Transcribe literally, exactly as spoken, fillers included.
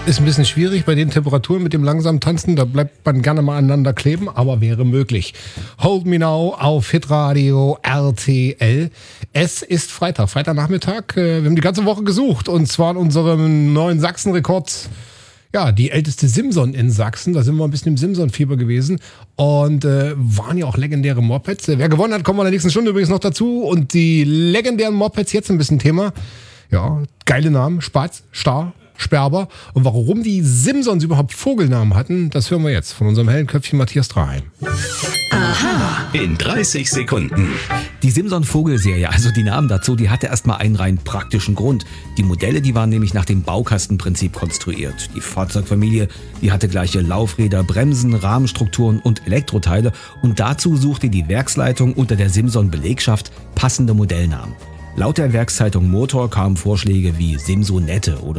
Ist ein bisschen schwierig bei den Temperaturen mit dem langsamen Tanzen. Da bleibt man gerne mal aneinander kleben, aber wäre möglich. Hold Me Now auf Hitradio R T L. Es ist Freitag, Freitagnachmittag. Wir haben die ganze Woche gesucht und zwar in unserem neuen Sachsen-Rekord. Ja, die älteste Simson in Sachsen. Da sind wir ein bisschen im Simson-Fieber gewesen. Und äh, waren ja auch legendäre Mopeds. Wer gewonnen hat, kommen wir in der nächsten Stunde übrigens noch dazu. Und die legendären Mopeds jetzt ein bisschen Thema. Ja, geile Namen. Spatz, Star, Sperber. Und warum die Simsons überhaupt Vogelnamen hatten, das hören wir jetzt von unserem hellen Köpfchen Matthias Draheim. Aha. In dreißig Sekunden. Die Simson-Vogelserie, also die Namen dazu, die hatte erstmal einen rein praktischen Grund. Die Modelle, die waren nämlich nach dem Baukastenprinzip konstruiert. Die Fahrzeugfamilie, die hatte gleiche Laufräder, Bremsen, Rahmenstrukturen und Elektroteile. Und dazu suchte die Werksleitung unter der Simson-Belegschaft passende Modellnamen. Laut der Werkszeitung Motor kamen Vorschläge wie Simsonette oder